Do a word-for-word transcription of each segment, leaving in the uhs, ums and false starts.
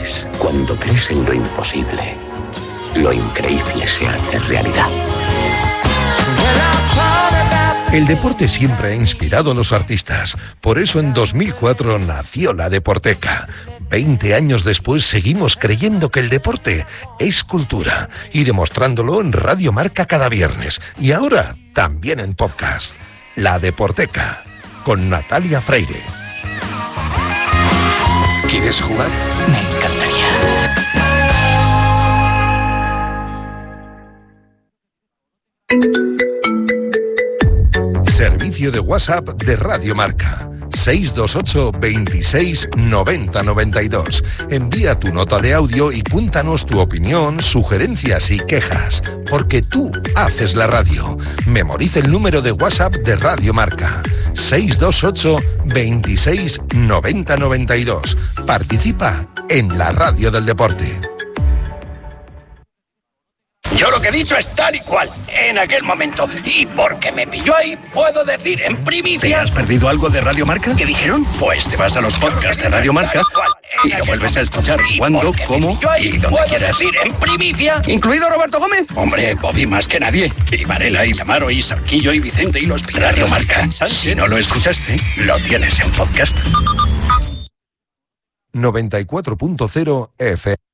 veces, cuando crees en lo imposible, lo increíble se hace realidad. El deporte siempre ha inspirado a los artistas. Por eso en dos mil cuatro nació la Deporteca. Veinte años después seguimos creyendo que el deporte es cultura y demostrándolo en Radio Marca cada viernes. Y ahora también en podcast. La Deporteca, con Natalia Freire. ¿Quieres jugar? Me encantaría. Servicio de WhatsApp de Radio Marca. seis dos ocho, veintiséis, noventa, noventa y dos. Envía tu nota de audio y cuéntanos tu opinión, sugerencias y quejas, porque tú haces la radio. Memoriza el número de WhatsApp de Radio Marca. seis dos ocho, veintiséis, noventa, noventa y dos. Participa en la radio del deporte. Yo lo que he dicho es tal y cual, en aquel momento. Y porque me pilló ahí, puedo decir en primicia... ¿Te has perdido algo de Radio Marca? ¿Qué dijeron? Pues te vas a los podcasts de Radio Marca y lo vuelves a escuchar cuando, cómo y donde quieras. Decir en primicia... ¿Incluido Roberto Gómez? Hombre, Bobby más que nadie. Y Varela, y Lamaro, y Sarquillo, y Vicente, y los Pilar. Radio Marca. Si no lo escuchaste, lo tienes en podcast. noventa y cuatro punto cero F M.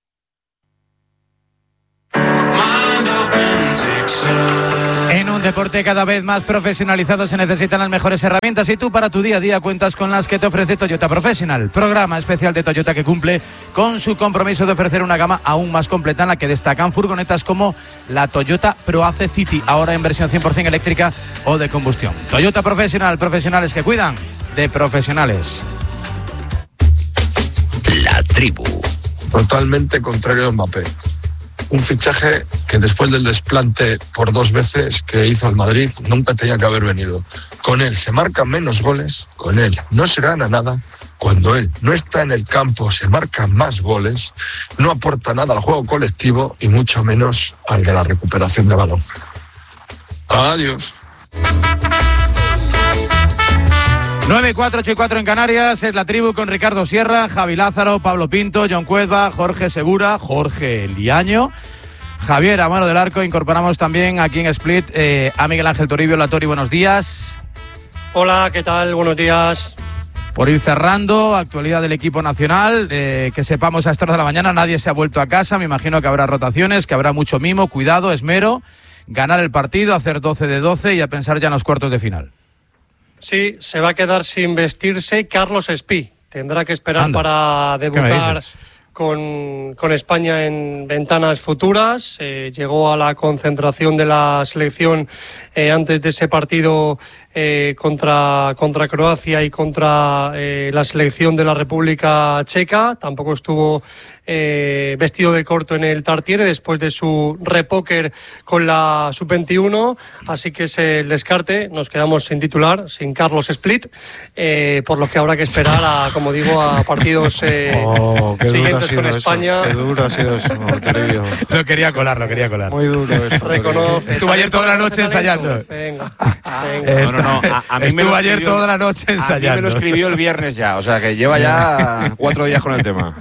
En un deporte cada vez más profesionalizado se necesitan las mejores herramientas y tú para tu día a día cuentas con las que te ofrece Toyota Professional, programa especial de Toyota que cumple con su compromiso de ofrecer una gama aún más completa en la que destacan furgonetas como la Toyota ProAce City, ahora en versión cien por ciento eléctrica o de combustión. Toyota Professional, profesionales que cuidan de profesionales. La tribu. Totalmente contrario a Mbappé. Un fichaje que después del desplante por dos veces que hizo al Madrid nunca tenía que haber venido. Con él se marcan menos goles, con él no se gana nada. Cuando él no está en el campo se marcan más goles, no aporta nada al juego colectivo y mucho menos al de la recuperación de balón. Adiós. nueve cuatro ocho y cuatro en Canarias, es la tribu con Ricardo Sierra, Javi Lázaro, Pablo Pinto, John Cuezba, Jorge Segura, Jorge Liaño, Javier Amaro del Arco. Incorporamos también aquí en Split eh, a Miguel Ángel Toribio. La Tori, buenos días. Hola, ¿qué tal? Buenos días. Por ir cerrando, actualidad del equipo nacional, eh, que sepamos a esta hora de la mañana, nadie se ha vuelto a casa, me imagino que habrá rotaciones, que habrá mucho mimo, cuidado, esmero, ganar el partido, hacer doce de doce y a pensar ya en los cuartos de final. Sí, se va a quedar sin vestirse Carlos Espí. Tendrá que esperar Anda. para debutar con, con España en ventanas futuras. Eh, llegó a la concentración de la selección eh, antes de ese partido eh, contra, contra Croacia y contra eh, la selección de la República Checa. Tampoco estuvo eh, vestido de corto en el Tartiere después de su repóquer con la sub veintiuno, así que es el descarte. Nos quedamos sin titular, sin Carlos Split, eh, por lo que habrá que esperar a, como digo, a partidos eh, oh, siguientes con España. Eso, qué duro ha sido eso, Toribio. Lo quería colar, lo quería colar. Muy duro eso. Reconoce. Estuvo ayer toda la noche ensayando. Venga, venga. No, no, no. A, a mí Estuvo me lo ayer escribió, toda la noche ensayando. A mí me lo escribió el viernes ya, o sea que lleva ya cuatro días con el tema.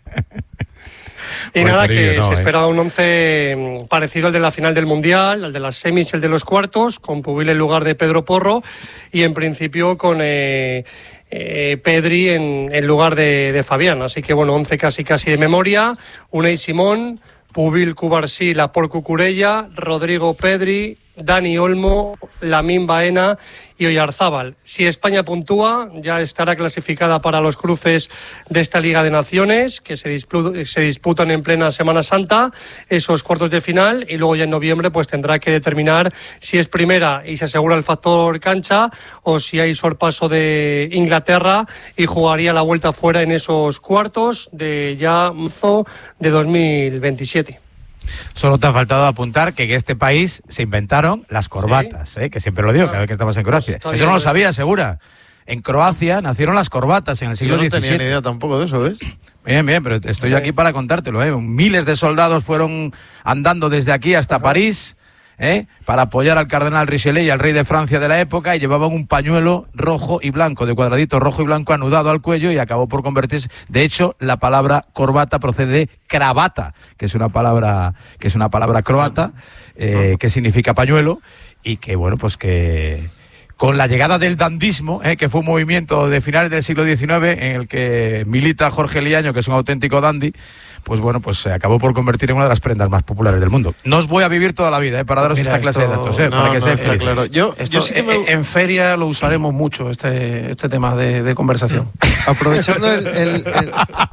Y Buen nada, que no, se eh. esperaba un once parecido al de la final del Mundial, al de las semis y el de los cuartos, con Pubil en lugar de Pedro Porro y en principio con eh, eh, Pedri en, en lugar de, de Fabián. Así que bueno, once casi casi de memoria. Unai Simón, Pubil, Cubarsí, Laporte, Cucurella, Rodrigo, Pedri, Dani Olmo, Lamine Baena y Oyarzábal. Si España puntúa, ya estará clasificada para los cruces de esta Liga de Naciones, que se, disputan, se disputan en plena Semana Santa, esos cuartos de final, y luego ya en noviembre pues tendrá que determinar si es primera y se asegura el factor cancha, o si hay sorpaso de Inglaterra y jugaría la vuelta fuera en esos cuartos de ya marzo de dos mil veintisiete. Solo te ha faltado apuntar que en este país se inventaron las corbatas, ¿Sí? ¿eh? Que siempre lo digo, cada vez que estamos en Croacia. Pues eso no lo sabía, Segura. En Croacia nacieron las corbatas en el siglo diecisiete. Yo no tenía ni idea tampoco de eso, ¿ves? Bien, bien, pero estoy aquí para contártelo, ¿eh? Miles de soldados fueron andando desde aquí hasta Ajá. París ¿eh? para apoyar al cardenal Richelieu y al rey de Francia de la época, y llevaban un pañuelo rojo y blanco, de cuadradito rojo y blanco anudado al cuello, y acabó por convertirse. De hecho, la palabra corbata procede de cravata, que es una palabra que es una palabra croata, eh, que significa pañuelo, y que bueno, pues que con la llegada del dandismo, eh, que fue un movimiento de finales del siglo diecinueve en el que milita Jorge Liaño, que es un auténtico dandy, pues bueno, pues se acabó por convertir en una de las prendas más populares del mundo. No os voy a vivir toda la vida, eh, para daros Mira, esta esto, clase de datos, eh, no, para que no, sea está feliz. claro. Yo, Esto, yo sí que eh, me... eh, en feria lo usaremos mucho, este, este tema de, de conversación. Aprovechando el... el, el...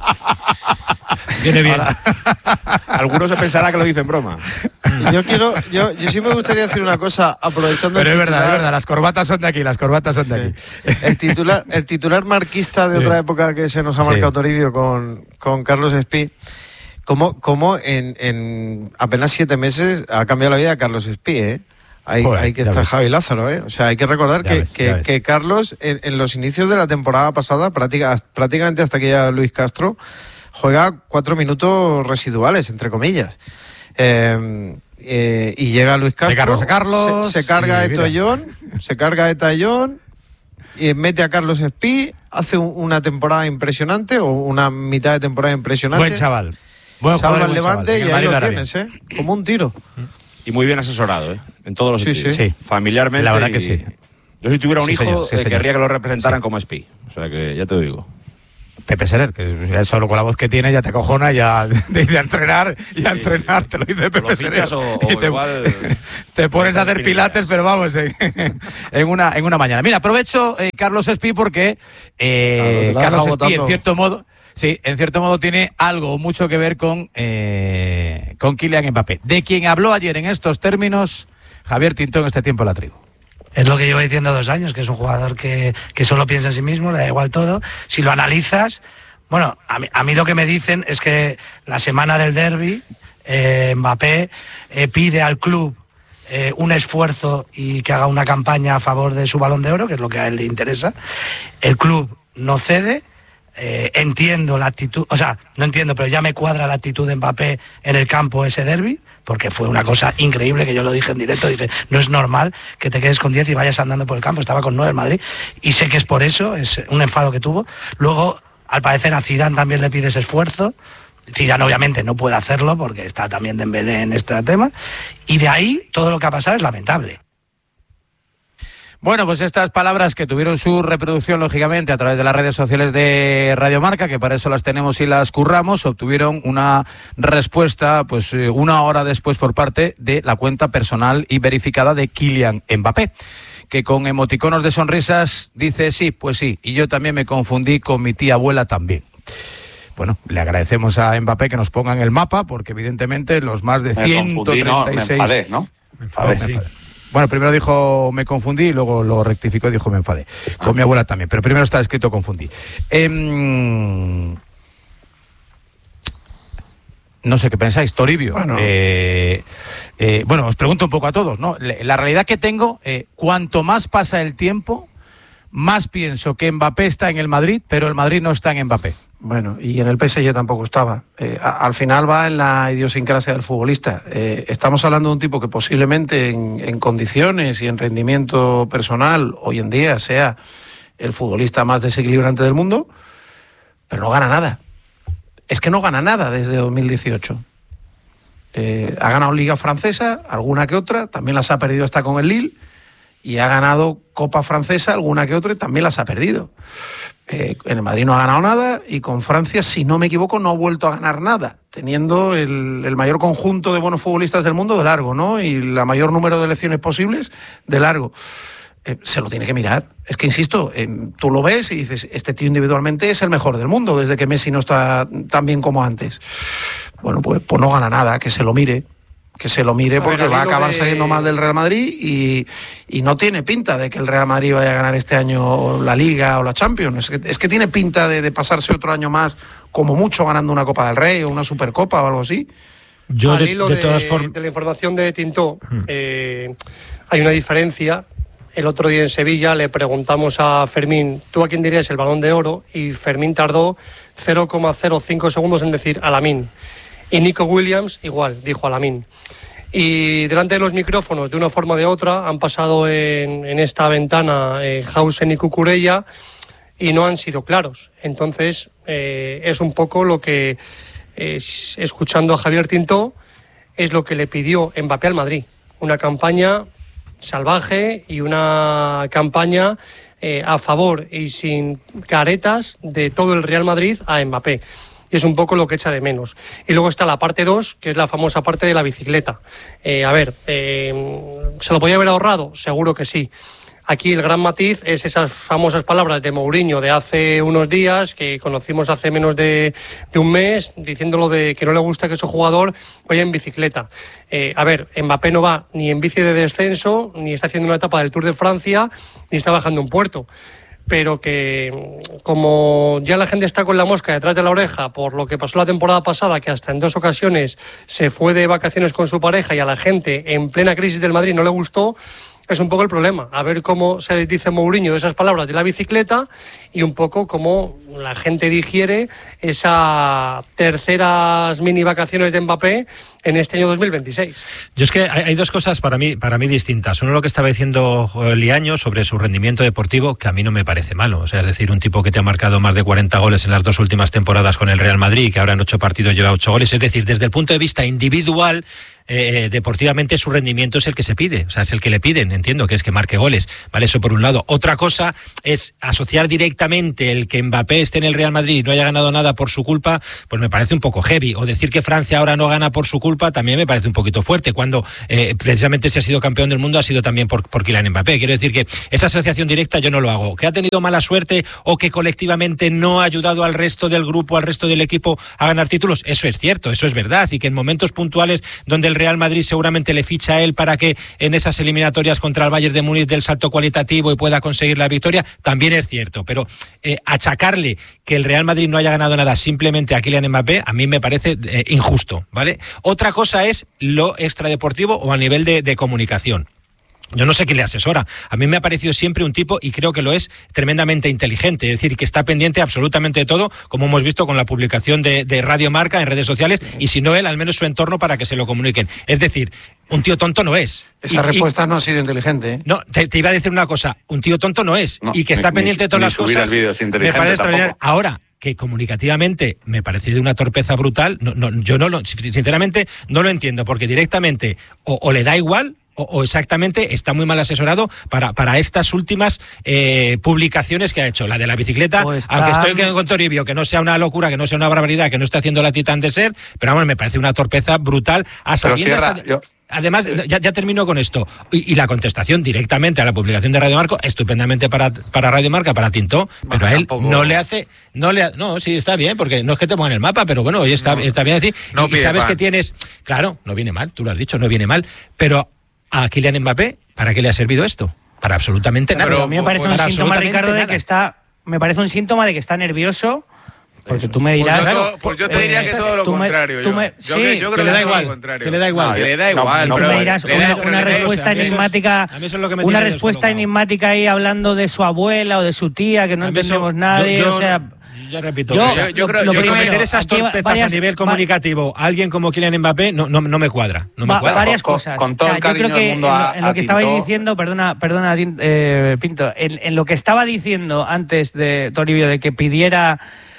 Viene bien. Algunos se pensará que lo dice en broma. Yo quiero, yo, yo sí me gustaría decir una cosa, aprovechando. Pero el es verdad, titular, es verdad, las corbatas son de aquí, las corbatas son de sí. aquí. El titular, el titular marquista de Sí. otra época que se nos ha marcado Sí. Toribio con, con Carlos Espí. Como, como en, en apenas siete meses ha cambiado la vida de Carlos Espí, ¿eh? Hay, Joder, hay que ya estar ves. Javi Lázaro, ¿eh? O sea, hay que recordar Ya que, ves, que, ya ves. que Carlos, en, en los inicios de la temporada pasada, práctica, prácticamente hasta que llega Luis Castro, juega cuatro minutos residuales, entre comillas. Eh, eh, y llega Luis Castro, De Carlos a Carlos, se, se carga y de mira. Tollón, se carga de Tallón, y mete a Carlos Espí, hace un- una temporada impresionante, o una mitad de temporada impresionante. Buen chaval. Buen Salva jugador y el buen Levante chaval. En y el ahí Madrid lo ahora tienes, ¿eh? Como un tiro. Y muy bien asesorado, ¿eh? En todos los Sí, sentidos. sí. Sí. Familiarmente. La verdad y- que sí. Yo si tuviera un Sí, hijo, señor, sí, eh, señor. querría que lo representaran Sí. como espí. O sea que ya te lo digo. Pepe Serer, que ya solo con la voz que tiene ya te acojona, ya de, de entrenar y a Sí, entrenar, sí. te lo dice O Pepe lo Serer. fichas o- o Y te, igual- te pones a hacer Pilates. pilates, pero vamos, en, en una, en una mañana. Mira, aprovecho, eh, Carlos Espí, porque eh, Claro, te la has Carlos dejado Espí, en votando. cierto modo, sí, en cierto modo tiene algo mucho que ver con, eh, con Kylian Mbappé, de quien habló ayer en estos términos Javier Tintón este tiempo en la tribu. Es lo que llevo diciendo dos años, que es un jugador que, que solo piensa en sí mismo, le da igual todo. Si lo analizas, bueno, a mí, a mí lo que me dicen es que la semana del derbi, eh, Mbappé eh, pide al club eh, un esfuerzo y que haga una campaña a favor de su Balón de Oro, que es lo que a él le interesa. El club no cede. Eh, entiendo la actitud, o sea, no entiendo, pero ya me cuadra la actitud de Mbappé en el campo ese derbi, porque fue una cosa increíble, que yo lo dije en directo, dije, no es normal que te quedes con diez y vayas andando por el campo, estaba con nueve en Madrid, y sé que es por eso, es un enfado que tuvo. Luego, al parecer a Zidane también le pide ese esfuerzo. Zidane obviamente no puede hacerlo porque está también Dembélé en este tema, y de ahí todo lo que ha pasado es lamentable. Bueno, pues estas palabras que tuvieron su reproducción, lógicamente, a través de las redes sociales de Radio Marca, que para eso las tenemos y las curramos, obtuvieron una respuesta, pues eh, una hora después por parte de la cuenta personal y verificada de Kylian Mbappé, que con emoticonos de sonrisas dice sí, pues sí, y yo también me confundí con mi tía abuela también. Bueno, le agradecemos a Mbappé que nos pongan el mapa, porque evidentemente los más de Me ciento confundí, no, treinta y me seis... enfadé, ¿no? Me enfadé. Me enfadé. Bueno, primero dijo me confundí y luego lo rectificó y dijo me enfadé. Con Ah. mi abuela también, pero primero está escrito confundí. Eh, no sé qué pensáis, Toribio. Bueno. Eh, eh, bueno, os pregunto un poco a todos, ¿no? La realidad que tengo, eh, cuanto más pasa el tiempo, más pienso que Mbappé está en el Madrid, pero el Madrid no está en Mbappé. Bueno, y en el P S G tampoco estaba. Eh, a- al final va en la idiosincrasia del futbolista. Eh, estamos hablando de un tipo que posiblemente en, en condiciones y en rendimiento personal hoy en día sea el futbolista más desequilibrante del mundo, pero no gana nada. Es que no gana nada desde dos mil dieciocho. Eh, ha ganado Liga Francesa, alguna que otra, también las ha perdido hasta con el Lille, y ha ganado Copa Francesa, alguna que otra, y también las ha perdido. Eh, en el Madrid no ha ganado nada, y con Francia, si no me equivoco, no ha vuelto a ganar nada, teniendo el, el mayor conjunto de buenos futbolistas del mundo de largo, ¿no? Y la mayor número de elecciones posibles de largo. Eh, se lo tiene que mirar. Es que, insisto, eh, tú lo ves y dices, este tío individualmente es el mejor del mundo, desde que Messi no está tan bien como antes. Bueno, pues, pues no gana nada, que se lo mire. Que se lo mire, porque va a acabar de... saliendo mal del Real Madrid, y, y no tiene pinta de que el Real Madrid vaya a ganar este año la Liga o la Champions. Es que, es que tiene pinta de, de pasarse otro año más, como mucho, ganando una Copa del Rey o una Supercopa o algo así. Yo, Al de, hilo de, de, todas form... de la información de Tintó, hmm. eh, hay una diferencia. El otro día en Sevilla le preguntamos a Fermín, ¿tú a quién dirías el Balón de Oro? Y Fermín tardó cero coma cero cinco segundos en decir a Lamine. Y Nico Williams igual, dijo a Lamine. Y delante de los micrófonos, de una forma o de otra, han pasado en, en esta ventana eh, Hausen y Cucurella y no han sido claros. Entonces, eh, es un poco lo que, eh, escuchando a Javier Tintó, es lo que le pidió Mbappé al Madrid. Una campaña salvaje y una campaña eh, a favor y sin caretas de todo el Real Madrid a Mbappé. Y es un poco lo que echa de menos. Y luego está la parte dos, que es la famosa parte de la bicicleta. Eh, a ver, eh, ¿se lo podía haber ahorrado? Seguro que sí. Aquí el gran matiz es esas famosas palabras de Mourinho de hace unos días, que conocimos hace menos de, de un mes, diciéndolo de que no le gusta que su jugador vaya en bicicleta. Eh, a ver, Mbappé no va ni en bici de descenso, ni está haciendo una etapa del Tour de Francia, ni está bajando un puerto. Pero que como ya la gente está con la mosca detrás de la oreja por lo que pasó la temporada pasada, que hasta en dos ocasiones se fue de vacaciones con su pareja y a la gente en plena crisis del Madrid no le gustó, es un poco el problema. A ver cómo se dice Mourinho de esas palabras de la bicicleta y un poco cómo la gente digiere esas terceras mini vacaciones de Mbappé en este año dos mil veintiséis. Yo es que hay, hay dos cosas para mí para mí distintas. Uno, lo que estaba diciendo Liaño sobre su rendimiento deportivo, que a mí no me parece malo. O sea, es decir, un tipo que te ha marcado más de cuarenta goles en las dos últimas temporadas con el Real Madrid y que ahora en ocho partidos lleva ocho goles. Es decir, desde el punto de vista individual, Eh, deportivamente su rendimiento es el que se pide, o sea, es el que le piden, entiendo que es que marque goles, ¿vale? Eso por un lado. Otra cosa es asociar directamente el que Mbappé esté en el Real Madrid y no haya ganado nada por su culpa, pues me parece un poco heavy. O decir que Francia ahora no gana por su culpa también me parece un poquito fuerte, cuando eh, precisamente si ha sido campeón del mundo ha sido también por, por Kylian Mbappé. Quiero decir que esa asociación directa yo no lo hago. Que ha tenido mala suerte o que colectivamente no ha ayudado al resto del grupo, al resto del equipo a ganar títulos, eso es cierto, eso es verdad, y que en momentos puntuales donde el Real Madrid seguramente le ficha a él para que en esas eliminatorias contra el Bayern de Múnich dé el salto cualitativo y pueda conseguir la victoria, también es cierto, pero eh, achacarle que el Real Madrid no haya ganado nada simplemente a Kylian Mbappé, a mí me parece eh, injusto, ¿vale? Otra cosa es lo extradeportivo o a nivel de, de comunicación. Yo no sé quién le asesora. A mí me ha parecido siempre un tipo, y creo que lo es, tremendamente inteligente. Es decir, que está pendiente absolutamente de todo, como hemos visto con la publicación de, de Radio Marca en redes sociales, y si no él, al menos su entorno para que se lo comuniquen. Es decir, un tío tonto no es. Esa y, respuesta y, no ha sido inteligente, ¿eh? No, te, te iba a decir una cosa. Un tío tonto no es. No, y que está ni, pendiente de todas las cosas. Me parece extraordinario. Ahora, que comunicativamente me parece de una torpeza brutal, no, no, yo no lo, sinceramente no lo entiendo, porque directamente o, o le da igual, O, o exactamente está muy mal asesorado para, para estas últimas eh, publicaciones que ha hecho. La de la bicicleta, pues está... aunque estoy con Toribio, que no sea una locura, que no sea una barbaridad, que no esté haciendo la Titán de Ser, pero vamos, me parece una torpeza brutal. A sabiendas, Sierra, yo... Además, ya, ya termino con esto. Y, y la contestación directamente a la publicación de Radio Marca, estupendamente para, para Radio Marca, para Tintó, pero a él tampoco... no le hace... no le No, sí, está bien, porque no es que te pongan el mapa, pero bueno, hoy está, no, está bien así. No y, y sabes mal. Que tienes... Claro, no viene mal, tú lo has dicho, no viene mal, pero... a Kylian Mbappé, ¿para qué le ha servido esto? Para absolutamente nada. Pero a mí me parece un síntoma, Ricardo, de que está, me parece un síntoma de que está nervioso. Porque tú me dirás... Pues, eso, pues yo te diría eh, que todo lo contrario. Me, yo. Me, yo, sí, que, yo creo que le da que igual, todo lo contrario. Que le da igual. No, que le da igual. No, pero tú me dirás una, da, una respuesta enigmática, una respuesta enigmática ahí hablando de su abuela o de su tía, que no entendemos nadie, o sea... Yo repito, yo, yo, yo creo que meter esas torpezas varias, a nivel comunicativo a alguien como Kylian Mbappé no, no, no me cuadra. No me cuadra. Varias cosas. Con, con todo o sea, el cariño yo creo que del mundo en, a, en lo que estabais diciendo, perdona, perdona eh, Pinto, en, en lo que estaba diciendo antes de Toribio de que pidiera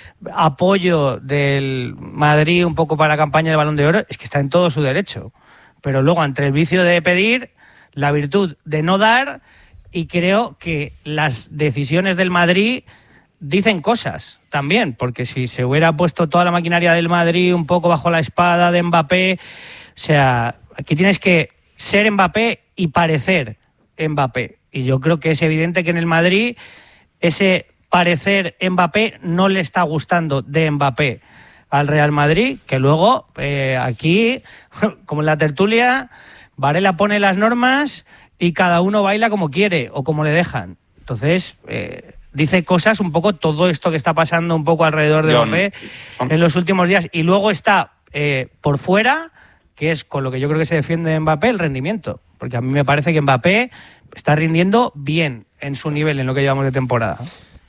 apoyo del Madrid un poco para la campaña del Balón de Oro, es que está en todo su derecho. Pero luego, entre el vicio de pedir, la virtud de no dar, y creo que las decisiones del Madrid dicen cosas también, porque si se hubiera puesto toda la maquinaria del Madrid un poco bajo la espada de Mbappé, o sea, aquí tienes que ser Mbappé y parecer Mbappé. Y yo creo que es evidente que en el Madrid ese parecer Mbappé no le está gustando de Mbappé al Real Madrid, que luego eh, aquí, como en la tertulia, Varela pone las normas y cada uno baila como quiere o como le dejan. Entonces... Eh, dice cosas un poco todo esto que está pasando un poco alrededor de Mbappé en los últimos días. Y luego está eh, por fuera, que es con lo que yo creo que se defiende Mbappé, el rendimiento. Porque a mí me parece que Mbappé está rindiendo bien en su nivel en lo que llevamos de temporada.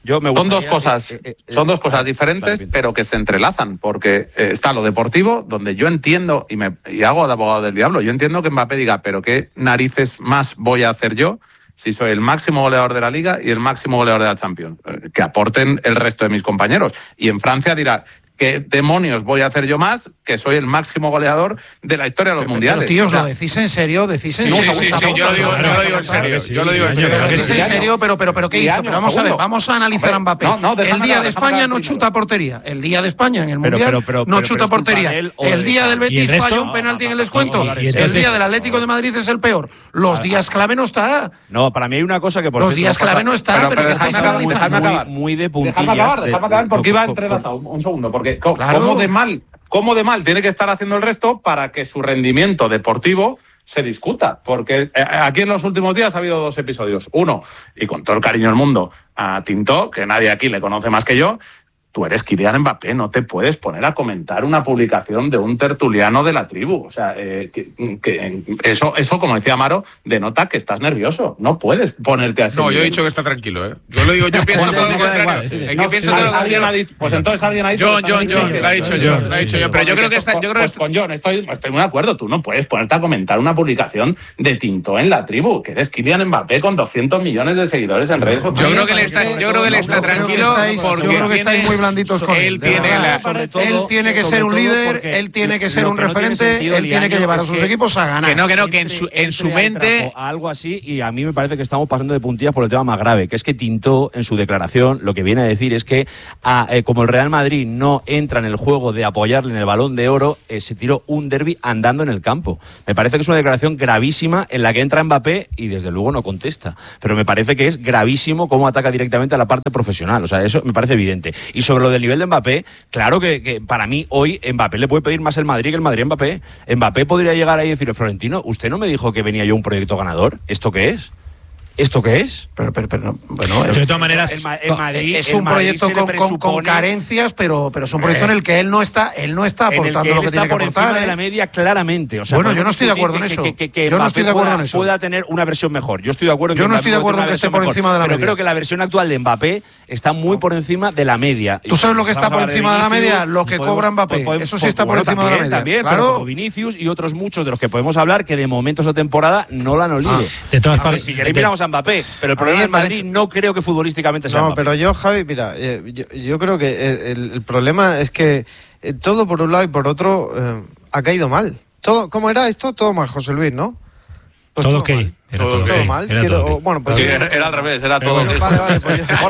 Yo me son dos cosas, eh, eh, eh, son dos cosas diferentes, vale, pero que se entrelazan, porque eh, está lo deportivo, donde yo entiendo, y, me, y hago de abogado del diablo, yo entiendo que Mbappé diga, pero ¿qué narices más voy a hacer yo si soy el máximo goleador de la Liga y el máximo goleador de la Champions? Eh, que aporten el resto de mis compañeros. Y en Francia dirá, ¿qué demonios voy a hacer yo más que soy el máximo goleador de la historia de los pero, mundiales? Pero, tío, o sea, ¿lo decís en serio? ¿Decís en sí, serio? Sí, sí, sí, yo lo digo, yo lo digo en serio. Yo lo digo en serio. Pero ¿decís en serio? Pero, pero, pero ¿qué hizo? Pero vamos a ver, vamos a analizar a Mbappé. No, no, el día de España no chuta portería. El día de España en el Mundial pero, pero, pero, no pero, chuta pero portería. El día del Betis falla un penalti en el descuento. El día del Atlético de Madrid es el peor. Los días clave no está. No, para mí hay una cosa que por Los días clave no está, pero que estáis analizando. Muy de puntillas. Dejadme acabar, dejadme acabar, porque iba entrelazado. Un segundo, porque cómo de mal ¿Cómo de mal tiene que estar haciendo el resto para que su rendimiento deportivo se discuta? Porque aquí en los últimos días ha habido dos episodios. Uno, y con todo el cariño del mundo, a Tintó, que nadie aquí le conoce más que yo. Tú eres Kylian Mbappé, no te puedes poner a comentar una publicación de un tertuliano de la tribu. O sea, eh, que, que eso, eso, como decía Amaro, denota que estás nervioso. No puedes ponerte así. No, yo he dicho que está tranquilo, ¿eh? Yo lo digo, yo pienso todo lo contrario. Es que pienso todo lo contrario. Pues entonces alguien ha dicho... John, John, John, lo ha dicho John, lo ha dicho yo. Pero yo creo que está... Yo creo pues que con John estoy, estoy muy de acuerdo. Tú no puedes ponerte a comentar una publicación de Tintó en la tribu, que eres Kylian Mbappé con doscientos millones de seguidores en redes sociales. Yo creo que él está, yo creo que él está tranquilo porque... Yo creo que estáis muy blanditos con él. Tiene la, todo, él tiene que ser un líder, él tiene que ser un referente, no él tiene que llevar a sus que, equipos a ganar. Que no, que no, que en su, en su mente... Algo así, y a mí me parece que estamos pasando de puntillas por el tema más grave, que es que Tintó, en su declaración, lo que viene a decir es que a, eh, como el Real Madrid no entra en el juego de apoyarle en el Balón de Oro, eh, se tiró un derbi andando en el campo. Me parece que es una declaración gravísima en la que entra Mbappé y desde luego no contesta. Pero me parece que es gravísimo cómo ataca directamente a la parte profesional. O sea, eso me parece evidente. Y sobre lo del nivel de Mbappé, claro que, que para mí hoy Mbappé le puede pedir más el Madrid que el Madrid a Mbappé. Mbappé podría llegar ahí y decirle, Florentino, ¿usted no me dijo que venía yo un proyecto ganador? ¿Esto qué es? ¿Esto qué es? Pero, pero, pero bueno, es, de todas maneras, el, el Madrid, es un proyecto con, presupone... con, con carencias, pero, pero es un proyecto eh, en el que él no está, él no está aportando que lo que tiene que aportar. Por encima de la media, claramente. O sea, bueno, yo no estoy de acuerdo en eso. Que, que, que yo no estoy de acuerdo pueda, en eso. Pueda tener una versión mejor. Yo estoy de acuerdo. En yo que no estoy de acuerdo en que esté por encima de la media. Pero creo que la versión actual de Mbappé está muy por encima de la media. ¿Tú sabes lo que está por encima de la media? Lo que cobra Mbappé. Eso sí está por encima de la media. También, pero Vinicius y otros muchos de los que podemos hablar que de momentos de temporada no lo han olido. De todas partes, si queréis miramos a Mbappé, pero el problema del Madrid no creo que futbolísticamente sea No, Mbappé. Pero yo, Javi, mira, eh, yo, yo creo que el, el problema es que eh, todo por un lado y por otro eh, ha caído mal. Todo, ¿cómo era esto? Todo mal, José Luis, ¿no? Pues todo, todo mal. Era todo, todo mal. Era Quiero, todo bueno, pues era, era al revés, era todo. Bueno, vale, vale, pues yo...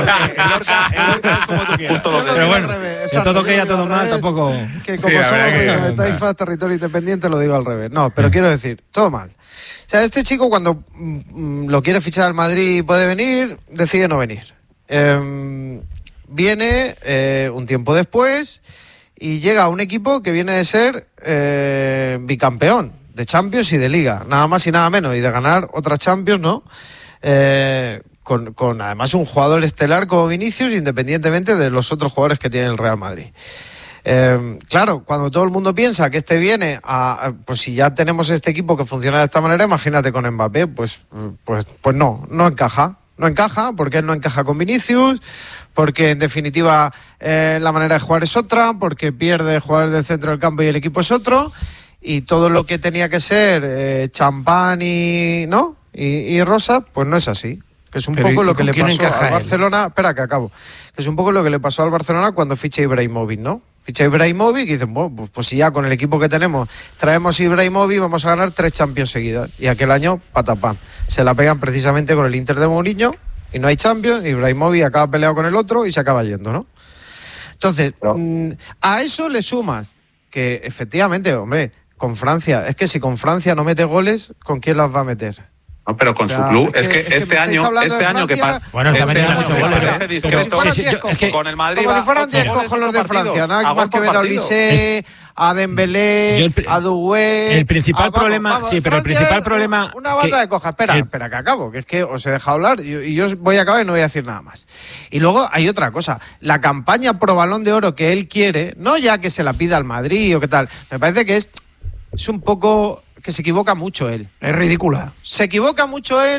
como tú quieras. Pero bueno, de todo que ya todo mal tampoco... Que como sí, somos Taifas, territorio independiente, lo digo al revés. No, pero quiero decir, todo mal. O sea, este chico cuando mm, lo quiere fichar al Madrid y puede venir, decide no venir. Eh, viene eh, un tiempo después y llega a un equipo que viene de ser eh, bicampeón de Champions y de Liga, nada más y nada menos, y de ganar otras Champions, ¿no? Eh, con, con además un jugador estelar como Vinicius, independientemente de los otros jugadores que tiene el Real Madrid. Eh, claro, cuando todo el mundo piensa que este viene a, a, pues si ya tenemos este equipo que funciona de esta manera, imagínate con Mbappé, pues, pues, pues no, no encaja. No encaja, porque él no encaja con Vinicius, porque en definitiva eh, la manera de jugar es otra, porque pierde jugadores del centro del campo y el equipo es otro, y todo lo que tenía que ser eh, champán y, ¿no? y, y rosa, pues no es así. Que es un Pero poco lo que le pasó al Barcelona. Espera, que acabo. Que es un poco lo que le pasó al Barcelona cuando ficha Ibrahimovic, ¿no? Ficha Ibrahimovic y dicen, bueno, pues, pues si ya con el equipo que tenemos traemos Ibrahimovic, vamos a ganar tres Champions seguidas. Y aquel año, patapam. Se la pegan precisamente con el Inter de Mourinho y no hay Champions. Ibrahimovic acaba peleado con el otro y se acaba yendo, ¿no? Entonces, Pero... mmm, a eso le sumas que efectivamente, hombre, con Francia, es que si con Francia no mete goles, ¿con quién las va a meter? No, pero con o sea, su club, es que, es que este año, este año que pasa. Bueno, este también año mucho goles, discreto, sí, sí, sí, es que, con el Madrid como si fueran diez cojos los de Francia, nada más que ver a Olise, a Dembélé, el, a Doué. El principal ah, vamos, problema, vamos, sí, pero Francia, el principal problema. Una banda que, de cojas. Espera, el, espera, que acabo, que es que os he dejado hablar y, y yo voy a acabar y no voy a decir nada más. Y luego hay otra cosa, la campaña pro Balón de Oro que él quiere, no ya que se la pida al Madrid o qué tal, me parece que es, es un poco. Que se equivoca mucho él. Es ridícula. Se equivoca mucho él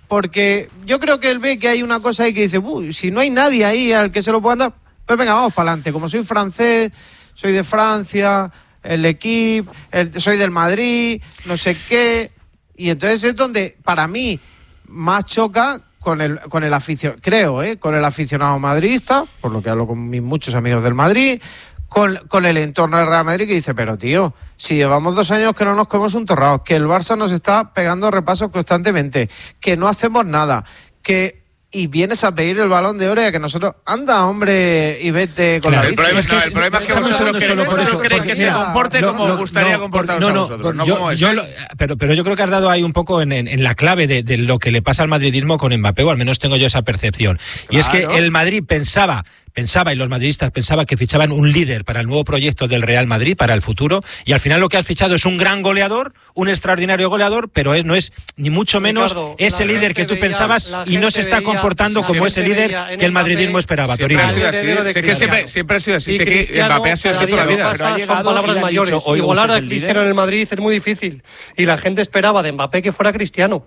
porque yo creo que él ve que hay una cosa ahí que dice, uy, si no hay nadie ahí al que se lo puedan dar, pues venga, vamos para adelante. Como soy francés, soy de Francia, el equipo, el, soy del Madrid, no sé qué. Y entonces es donde, para mí, más choca con el con el aficionado, creo, ¿eh? con el aficionado madridista, por lo que hablo con mis muchos amigos del Madrid, con, con el entorno del Real Madrid, que dice, pero tío, si llevamos dos años que no nos comemos un torrado, que el Barça nos está pegando repasos constantemente, que no hacemos nada, que... y vienes a pedir el Balón de Oro y a que nosotros, anda, hombre, y vete con claro, la bici. El problema es que, no, el problema es que vosotros queréis, queréis que se comporte como os gustaría no, comportaros no, no, a vosotros, no yo, como yo lo, pero, pero yo creo que has dado ahí un poco en, en, en la clave de, de lo que le pasa al madridismo con Mbappé, o al menos tengo yo esa percepción. Claro. Y es que el Madrid pensaba... Pensaba, y los madridistas pensaban que fichaban un líder para el nuevo proyecto del Real Madrid, para el futuro, y al final lo que han fichado es un gran goleador, un extraordinario goleador, pero es, no es ni mucho menos Ricardo, ese líder que tú veía, pensabas y no se está veía, comportando como ese líder que el madridismo esperaba. Siempre ha sido así, es que siempre, siempre ha sido así, sé que Mbappé ha sido así toda la vida. Pero ha son palabras mayores, dicho, igualar a Cristiano en el Madrid es muy difícil, y la gente esperaba de Mbappé que fuera Cristiano,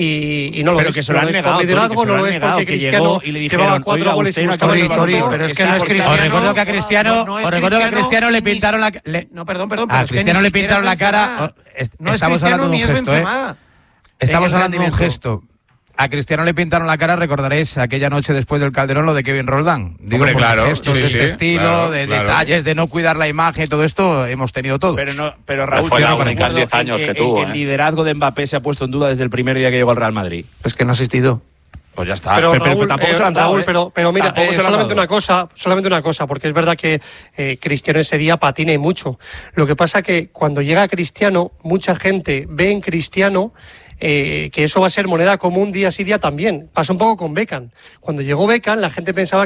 y, y no lo pero es. que se lo han negado, liderazgo, no lo es porque Cristiano llevaba cuatro goles y pero es que no es Cristiano. Os recuerdo que a Cristiano, no, no os recuerdo que a Cristiano le pintaron la le, No, perdón, perdón, a Cristiano le pintaron la cara. No es Cristiano ni es Benzema. Estamos hablando de un gesto. A Cristiano le pintaron la cara, recordaréis aquella noche después del Calderón lo de Kevin Roldán. Digo, Hombre, claro, gestos sí, de este sí, estilo, claro, de claro. detalles, de no cuidar la imagen, todo esto hemos tenido todos. Pero no, pero Raúl, fue yo la no única en diez años que, que tuvo. El, ¿eh? el liderazgo de Mbappé se ha puesto en duda desde el primer día que llegó al Real Madrid. Es que no ha existido. Pues ya está. Pero, pero, Raúl, pero tampoco eh, se lo han dado, Raúl, ¿eh? pero, pero mira, eh, solamente una cosa, solamente una cosa, porque es verdad que eh, Cristiano ese día patina y mucho. Lo que pasa que cuando llega Cristiano, mucha gente ve en Cristiano eh, que eso va a ser moneda común día sí día también. Pasó un poco con Beckham. Cuando llegó Beckham, la gente pensaba